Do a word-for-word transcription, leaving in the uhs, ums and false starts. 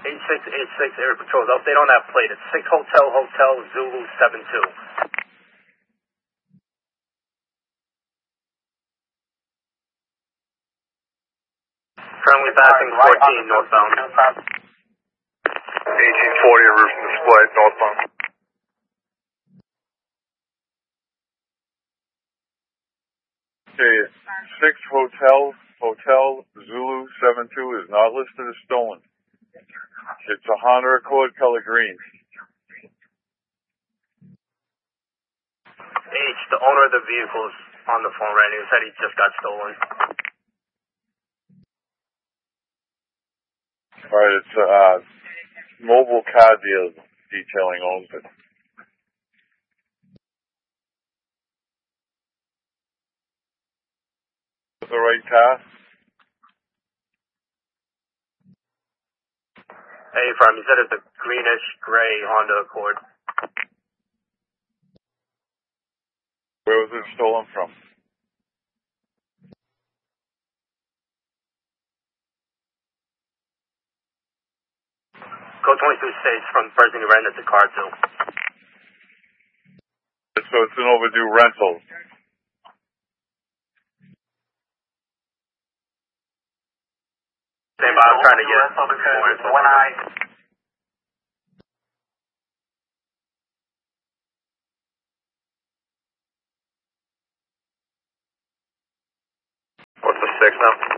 eight six eight six Area Patrols. Update on that plate. It's six Hotel Hotel Zulu seven two. Currently passing fourteen northbound. eighteen forty roof display northbound. Okay, six Hotel Hotel Zulu seven two is not listed as stolen. It's a Honda Accord color green. H, the owner of the vehicle is on the phone right now. He said he just got stolen. Alright, it's a uh, mobile car dealer detailing owns it. The right car? Hey, from he said it's a greenish gray Honda Accord. Where was it stolen from? Code twenty-two states from the person who rented the car to. So it's an overdue rental. Same, but I'm trying to get more info. When I... What's the six now?